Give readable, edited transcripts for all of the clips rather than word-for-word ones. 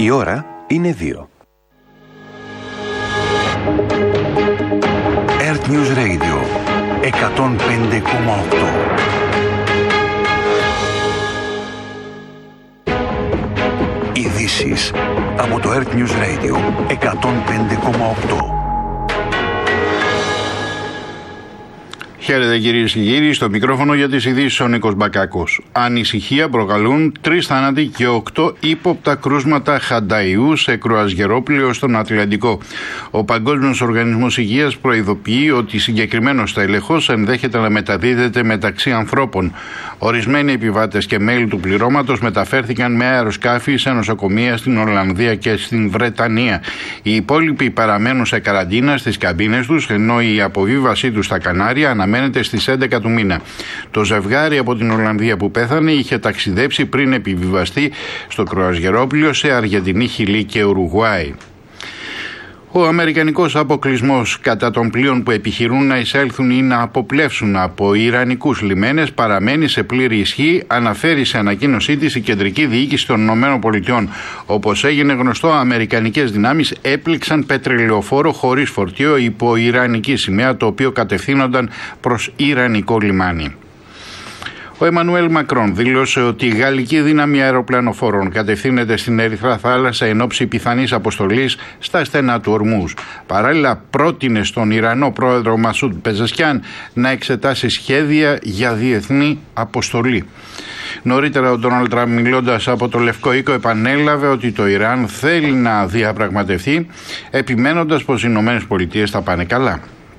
Η ώρα είναι 2. Earth News Radio 105,8. Ειδήσεις από το Earth News Radio 105,8. Χαίρετε κυρίες και κύριοι, στο μικρόφωνο για τις ειδήσεις ο Νίκος Μπακάκος. Ανησυχία προκαλούν 3 θάνατοι και 8 ύποπτα κρούσματα χανταϊού σε κρουαζιερόπλοιο στον Ατλαντικό. Ο Παγκόσμιος Οργανισμός Υγείας προειδοποιεί ότι συγκεκριμένος τέλεχος ενδέχεται να μεταδίδεται μεταξύ ανθρώπων. Ορισμένοι επιβάτες και μέλη του πληρώματος μεταφέρθηκαν με αεροσκάφη σε νοσοκομεία στην Ολλανδία και στην Βρετανία. Οι υπόλοιποι παραμένουν σε καραντίνα στις καμπίνες τους, ενώ η αποβίβασή τους στα Κανάρια αναμένεται στις 11 του μήνα. Το ζευγάρι από την Ολλανδία που πέθανε είχε ταξιδέψει πριν επιβιβαστεί στο κρουαζιερόπλοιο σε Αργεντινή, Χιλή και Ουρουγουάη. Ο αμερικανικός αποκλεισμός κατά των πλοίων που επιχειρούν να εισέλθουν ή να αποπλεύσουν από ιρανικούς λιμένες παραμένει σε πλήρη ισχύ, αναφέρει σε ανακοίνωσή της η Κεντρική Διοίκηση των ΗΠΑ. Όπως έγινε γνωστό, αμερικανικές δυνάμεις έπληξαν πετρελαιοφόρο χωρίς φορτίο υπό ιρανική σημαία, το οποίο κατευθύνονταν προς ιρανικό λιμάνι. Ο Εμμανουέλ Μακρόν δήλωσε ότι η γαλλική δύναμη αεροπλανοφόρων κατευθύνεται στην Ερυθρά Θάλασσα εν ώψη πιθανής αποστολής στα στενά του Ορμούζ. Παράλληλα, πρότεινε στον Ιρανό πρόεδρο Μασούντ Πεζεσκιάν να εξετάσει σχέδια για διεθνή αποστολή. Νωρίτερα, ο Ντόναλντ Τραμπ, μιλώντας από το Λευκό Οίκο, επανέλαβε ότι το Ιράν θέλει να διαπραγματευτεί, επιμένοντας πως οι ΗΠΑ θα πάνε καλά.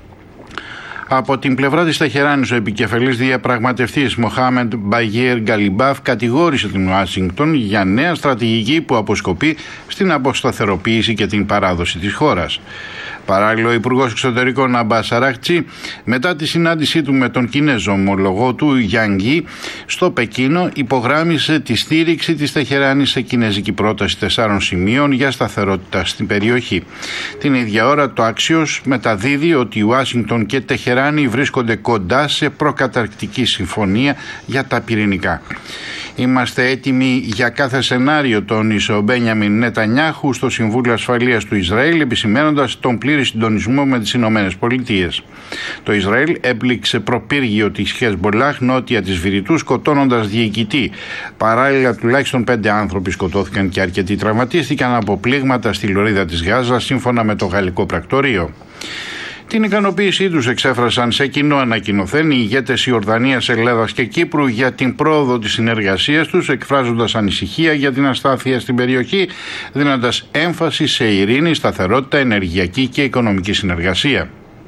Από την πλευρά της Τεχεράνης, ο επικεφαλής διαπραγματευτής Μοχάμεντ Μπαγιέρ Γκαλιμπάφ κατηγόρησε την Ουάσιγκτον για νέα στρατηγική που αποσκοπεί στην αποσταθεροποίηση και την παράδοση της χώρας. Παράλληλα, ο Υπουργός Εξωτερικών Αμπάς Αράχτσι, μετά τη συνάντησή του με τον Κινέζο ομολογό του Γιάνγκ Ι στο Πεκίνο, υπογράμμισε τη στήριξη της Τεχεράνης σε κινέζικη πρόταση 4 σημείων για σταθερότητα στην περιοχή. Την ίδια ώρα, το Axios μεταδίδει ότι η Ουάσιγκτον και Τεχεράνη βρίσκονται κοντά σε προκαταρκτική συμφωνία για τα πυρηνικά. Είμαστε έτοιμοι για κάθε σενάριο, τόνισε ο Μπένιαμιν Νετανιάχου στο Συμβούλιο Ασφαλείας του Ισραήλ, επισημαίνοντας τον πλήρη συντονισμό με τις Ηνωμένες Πολιτείες. Το Ισραήλ έπληξε προπύργιο της Χεσμπολάχ νότια της Βηρητού, σκοτώνοντας διοικητή. Παράλληλα, τουλάχιστον 5 άνθρωποι σκοτώθηκαν και αρκετοί τραυματίστηκαν από πλήγματα στη λωρίδα της Γάζας, σύμφωνα με το γαλλικό πρακτορείο. Την ικανοποίησή τους εξέφρασαν σε κοινό ανακοινωθέν οι ηγέτες Ιορδανίας, Ελλάδας και Κύπρου για την πρόοδο της συνεργασίας τους, εκφράζοντας ανησυχία για την αστάθεια στην περιοχή, δίνοντας έμφαση σε ειρήνη, σταθερότητα, ενεργειακή και οικονομική συνεργασία.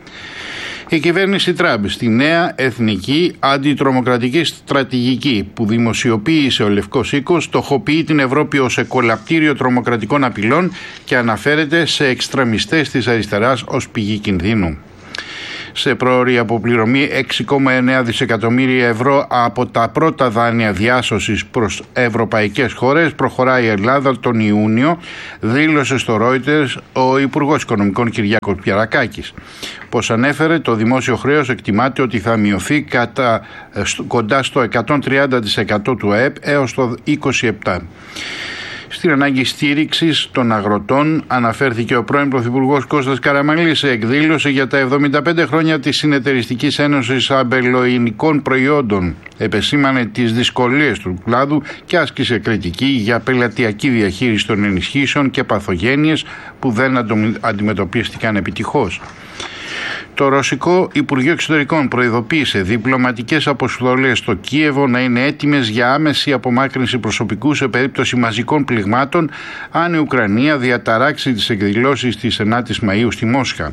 Η κυβέρνηση Τραμπ στη νέα εθνική αντιτρομοκρατική στρατηγική που δημοσιοποίησε ο Λευκός Οίκος στοχοποιεί την Ευρώπη ως εκολαπτήριο τρομοκρατικών απειλών και αναφέρεται σε εξτρεμιστές της αριστεράς ως πηγή κινδύνου. Σε πρόωρη αποπληρωμή 6,9 δισεκατομμύρια ευρώ από τα πρώτα δάνεια διάσωσης προς ευρωπαϊκές χώρες προχωράει η Ελλάδα τον Ιούνιο, δήλωσε στο Reuters ο Υπουργός Οικονομικών Κυριάκος Πιερακάκης. Πως ανέφερε, το δημόσιο χρέος εκτιμάται ότι θα μειωθεί κοντά στο 130% του ΑΕΠ έως το 2027. Στην ανάγκη στήριξης των αγροτών αναφέρθηκε ο πρώην Πρωθυπουργός Κώστας Καραμανλής σε εκδήλωση για τα 75 χρόνια της Συνεταιριστικής Ένωσης Αμπελοϊνικών Προϊόντων. Επεσήμανε τις δυσκολίες του κλάδου και άσκησε κριτική για πελατειακή διαχείριση των ενισχύσεων και παθογένειες που δεν αντιμετωπίστηκαν επιτυχώς. Το Ρωσικό Υπουργείο Εξωτερικών προειδοποίησε διπλωματικές αποστολές στο Κίεβο να είναι έτοιμες για άμεση απομάκρυνση προσωπικού σε περίπτωση μαζικών πληγμάτων αν η Ουκρανία διαταράξει τις εκδηλώσεις της 9ης Μαΐου στη Μόσχα.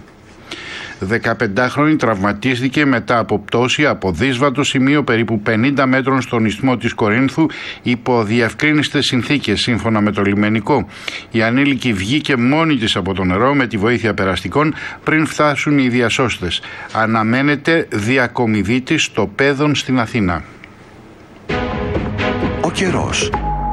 15χρονη τραυματίστηκε μετά από πτώση από δύσβατο σημείο περίπου 50 μέτρων στον ισθμό της Κορίνθου υπό διευκρίνιστες συνθήκες, σύμφωνα με το λιμενικό. Η ανήλικη βγήκε μόνη της από το νερό με τη βοήθεια περαστικών πριν φτάσουν οι διασώστες. Αναμένεται διακομιδή της στο Πέδον στην Αθήνα. Ο καιρός.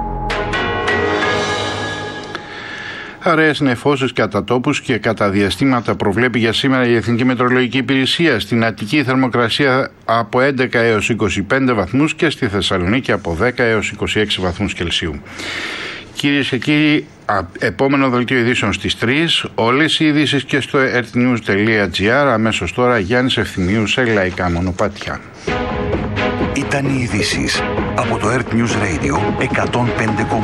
Αραιές νεφώσεις κατά τόπους και κατά διαστήματα προβλέπει για σήμερα η Εθνική Μετεωρολογική Υπηρεσία. Στην Αττική θερμοκρασία από 11 έως 25 βαθμούς και στη Θεσσαλονίκη από 10 έως 26 βαθμούς Κελσίου. Κυρίες και κύριοι, Επόμενο δελτίο ειδήσεων στις 3. Όλες οι ειδήσεις και στο earthnews.gr. Αμέσως τώρα Γιάννης Ευθυμίου σε λαϊκά μονοπάτια. Ήταν οι ειδήσεις από το Earth News Radio 105,8.